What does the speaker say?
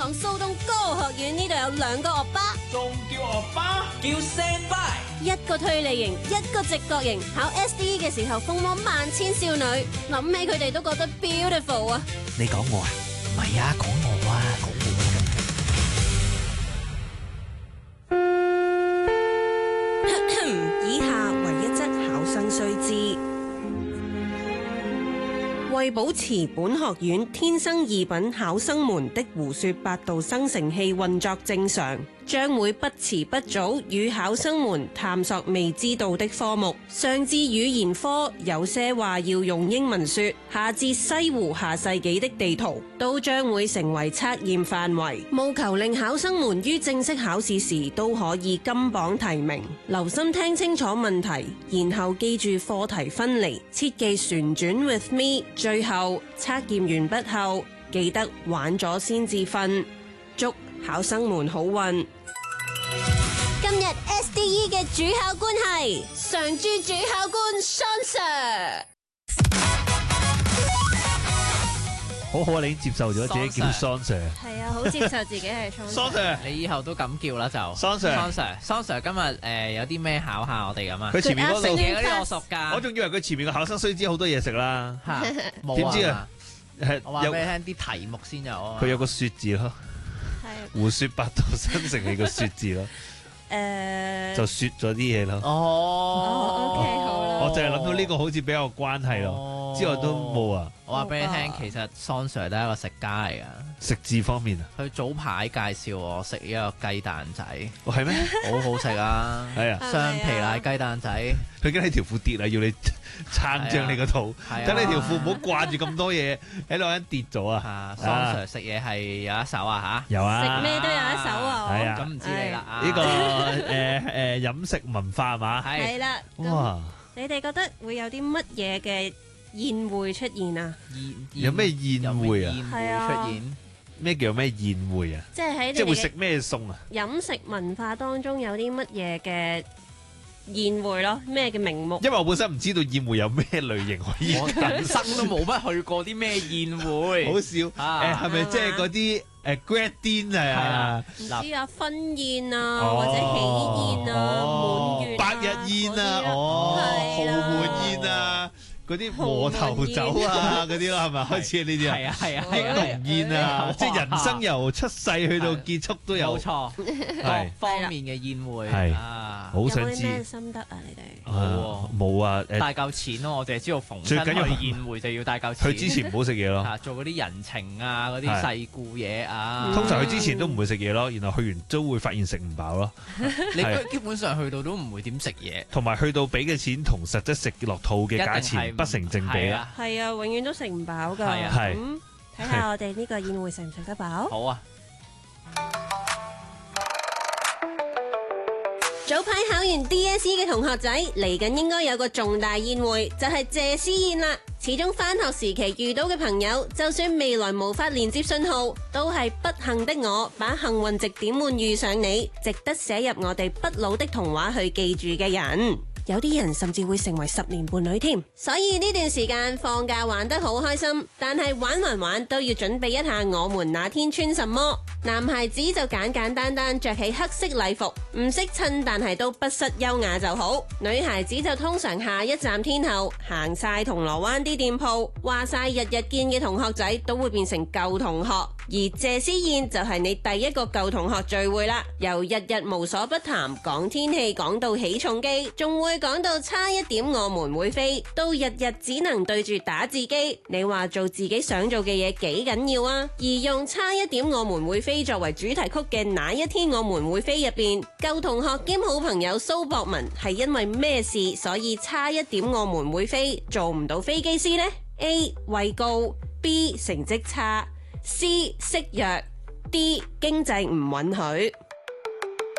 港蘇東歌學院呢度有2個惡霸， 仲叫惡霸？叫 Sandby。 一個推理型，一個直覺型。考 SDE 嘅時候風魔萬千少女，諗起佢哋都覺得 beautiful 啊！ 你講我啊？唔係啊，講我啊，講我。 以下為一則考生須知。為保持本學院天生異稟考生們的胡說八道生成器運作正常，將會不遲不早與考生們探索未知道的科目。上至語言科有些話要用英文說，下至西湖下世紀的地圖都將會成為測驗範圍，務求令考生們於正式考試時都可以金榜題名。留心聽清楚問題，然後記住課題分離，切忌旋轉 with me。最後測驗完畢後，記得玩咗先至瞓。祝考生們好運！ 今日 SDE 嘅主考官係常駐主考官 Sean Sir。 好好，你已經接受咗自己叫 Sean Sir。 係啊，好接受自己係 Sean Sir， 你以後都咁叫啦就。 Sean Sir，Sean Sir 今日有啲咩考下我哋咁啊？ 佢前面嗰度食嘢嗰啲我熟㗎。 我仲以為佢前面嘅考生須知好多嘢食啦。 嚇，冇點知啊？ 我話俾你聽啲題目先有啊。 佢有個説字咯，胡說八道生成你個説字咯。就説咗啲嘢咯。 OK 好啦。 我淨係諗到呢個好似比較有關係咯，之外都冇啊。 我話俾你聽，其實 Sean Sir 都係一個食家嚟㗎。 食字方面啊， 佢早排介紹我食一個雞蛋仔， 係咩？ 好好食啊！ 係啊， 雙皮奶雞蛋仔。 佢驚你條褲跌啊，要你撐張你個肚，等你條褲唔好掛住咁多嘢喺度一跌咗啊 ！Sean Sir 食嘢係有一手啊嚇， 有啊， 食咩都有一手啊！ 係啊， 咁唔知你啦啊！ 呢個飲食文化係嘛？ 係啦。 哇！ 你哋覺得會有啲乜嘢嘅宴會出現啊？ 有咩宴會啊？ 係啊！出現咩叫咩宴會啊？ 即係喺即係會食咩餸啊？ 飲食文化當中有啲乜嘢嘅宴會咯？咩嘅名目？ 因為我本身唔知道宴會有咩類型可以， 我人生都冇乜去過啲咩宴會。 好笑係咪即係嗰啲grad dinner 啊？ 唔知啊，婚宴啊，或者喜宴啊，滿月、 百日宴啊，豪門宴啊。嗰啲磨頭酒啊，嗰啲咯係咪？開始呢啲啊， 係啊， 啲龍宴啊，即係人生由出世去到結束都有， 冇錯，各方面嘅宴會係啊， 好想知。 有冇咩心得啊？你哋冇啊， 帶夠錢咯，我淨係知道逢親去宴會就要帶夠錢。 佢之前唔好食嘢咯， 做嗰啲人情啊，嗰啲世故嘢啊。 通常佢之前都唔會食嘢咯，然後去完都會發現食唔飽咯。 你基本上去到都唔會點食嘢， 同埋去到俾嘅錢同實質食落肚嘅價錢不成正比啦。 係啊，永遠都食唔飽㗎。 係咁睇下我哋呢個宴會食唔食得飽？ 好啊！ 早排考完 DSE 嘅同學仔嚟緊應該有個重大宴會，就係謝師宴啦。始終返學時期遇到嘅朋友，就算未來無法連接信號，都係不幸的我把幸運值點換遇上你，值得寫入我哋不老的童話去記住嘅人。有啲人甚至會成為10年伴侶添，所以呢段時間放假玩得好開心，但係玩都要準備一下我們那天穿什麼。男孩子就簡簡單單着起黑色禮服，唔識襯但係都不失優雅就好。女孩子就通常下一站天后，行晒銅鑼灣啲店鋪，話晒日日見嘅同學仔都會變成舊同學。而謝師宴就係你第一個舊同學聚會啦，由日日無所不談講天氣講到起重機，仲會講到差一點我們會飛，到日日只能對住打字機。你話做自己想做嘅嘢幾緊要啊？而用差一點我們會飛作為主題曲嘅那一天我們會飛入邊，舊同學兼好朋友蘇博文係因為咩事所以差一點我們會飛做唔到飛機師呢？ A 畏高， B 成績差，C 色弱，D 經濟唔允許。